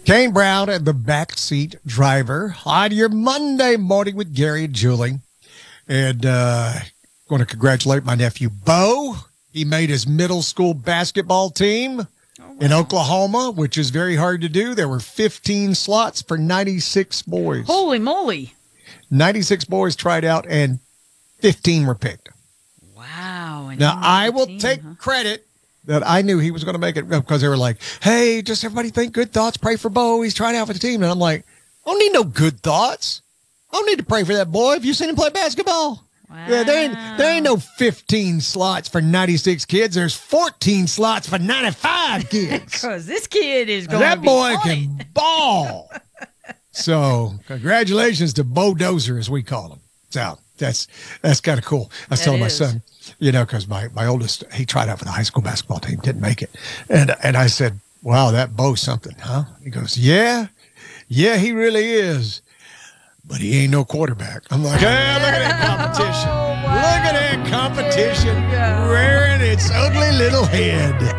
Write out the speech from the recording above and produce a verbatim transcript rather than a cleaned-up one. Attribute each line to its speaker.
Speaker 1: Kane Brown and the backseat driver on your Monday morning with Gary and Julie. And uh, I want to congratulate my nephew, Bo. He made his middle school basketball team oh, wow. in Oklahoma, which is very hard to do. There were fifteen slots for ninety-six boys.
Speaker 2: Holy moly.
Speaker 1: ninety-six boys tried out, and fifteen were picked.
Speaker 2: Wow. And
Speaker 1: Now, I will
Speaker 2: team,
Speaker 1: take
Speaker 2: huh? credit
Speaker 1: that I knew he was going to make it because they were like, hey, just everybody think good thoughts, pray for Bo. He's trying out for the team. And I'm like, I don't need no good thoughts. I don't need to pray for that boy. Have you seen him play basketball?
Speaker 2: Wow.
Speaker 1: Yeah, there ain't, there ain't no fifteen slots for ninety-six kids. There's fourteen slots for ninety-five kids.
Speaker 2: Because this kid is going
Speaker 1: that
Speaker 2: to be
Speaker 1: boy
Speaker 2: funny.
Speaker 1: can ball. So congratulations to Bo Dozer, as we call him. So that's that's kind of cool. I was
Speaker 2: That
Speaker 1: telling my
Speaker 2: is.
Speaker 1: son, you know, because my, my oldest, he tried out for the high school basketball team, didn't make it. And and I said, wow, that Bo's something, huh? He goes, yeah, yeah, he really is. But he ain't no quarterback. I'm like, hey, look at that competition.
Speaker 2: Oh, wow.
Speaker 1: Look at that competition
Speaker 2: There you go.
Speaker 1: rearing its ugly little head.